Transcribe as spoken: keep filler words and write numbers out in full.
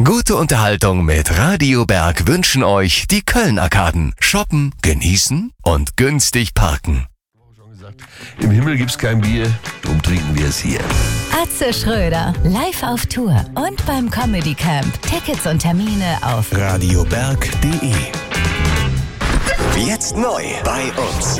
Gute Unterhaltung mit Radio Berg wünschen euch die Köln-Arkaden. Shoppen, genießen und günstig parken. Im Himmel gibt's kein Bier, drum trinken wir es hier. Atze Schröder, live auf Tour und beim Comedy Camp. Tickets und Termine auf radioberg punkt de. Jetzt neu bei uns.